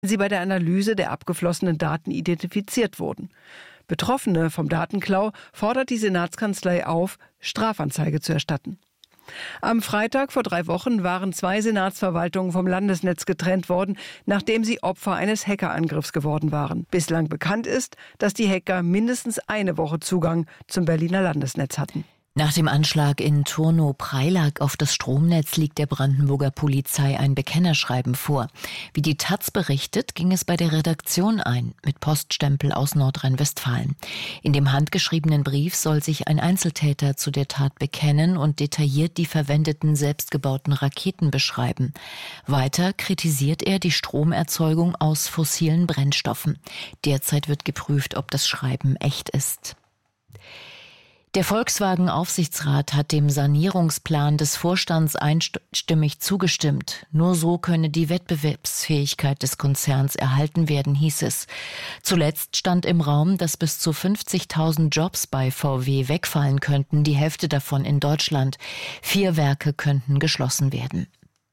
sie bei der Analyse der abgeflossenen Daten identifiziert wurden. Betroffene vom Datenklau fordert die Senatskanzlei auf, Strafanzeige zu erstatten. Am Freitag vor 3 Wochen waren 2 Senatsverwaltungen vom Landesnetz getrennt worden, nachdem sie Opfer eines Hackerangriffs geworden waren. Bislang bekannt ist, dass die Hacker mindestens eine Woche Zugang zum Berliner Landesnetz hatten. Nach dem Anschlag in Turnow-Preilack auf das Stromnetz liegt der Brandenburger Polizei ein Bekennerschreiben vor. Wie die taz berichtet, ging es bei der Redaktion ein, mit Poststempel aus Nordrhein-Westfalen. In dem handgeschriebenen Brief soll sich ein Einzeltäter zu der Tat bekennen und detailliert die verwendeten selbstgebauten Raketen beschreiben. Weiter kritisiert er die Stromerzeugung aus fossilen Brennstoffen. Derzeit wird geprüft, ob das Schreiben echt ist. Der Volkswagen-Aufsichtsrat hat dem Sanierungsplan des Vorstands einstimmig zugestimmt. Nur so könne die Wettbewerbsfähigkeit des Konzerns erhalten werden, hieß es. Zuletzt stand im Raum, dass bis zu 50.000 Jobs bei VW wegfallen könnten, die Hälfte davon in Deutschland. 4 Werke könnten geschlossen werden.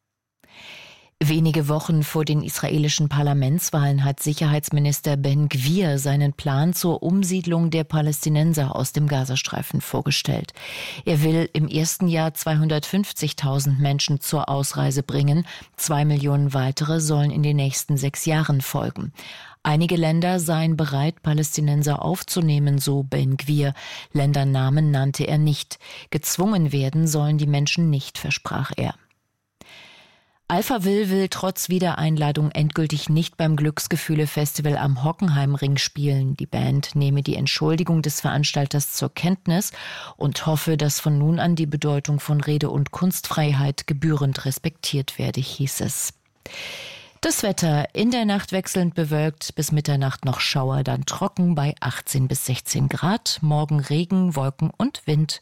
Wenige Wochen vor den israelischen Parlamentswahlen hat Sicherheitsminister Ben Gvir seinen Plan zur Umsiedlung der Palästinenser aus dem Gazastreifen vorgestellt. Er will im ersten Jahr 250.000 Menschen zur Ausreise bringen. 2 Millionen weitere sollen in den nächsten 6 Jahren folgen. Einige Länder seien bereit, Palästinenser aufzunehmen, so Ben Gvir. Ländernamen nannte er nicht. Gezwungen werden sollen die Menschen nicht, versprach er. Alphaville will trotz Wiedereinladung endgültig nicht beim Glücksgefühle-Festival am Hockenheimring spielen. Die Band nehme die Entschuldigung des Veranstalters zur Kenntnis und hoffe, dass von nun an die Bedeutung von Rede- und Kunstfreiheit gebührend respektiert werde, hieß es. Das Wetter: in der Nacht wechselnd bewölkt, bis Mitternacht noch Schauer, dann trocken bei 18 bis 16 Grad. Morgen Regen, Wolken und Wind.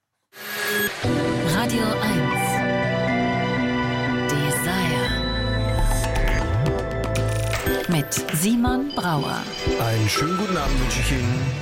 Radio 1 mit Simon Brauer. Einen schönen guten Abend wünsche ich Ihnen.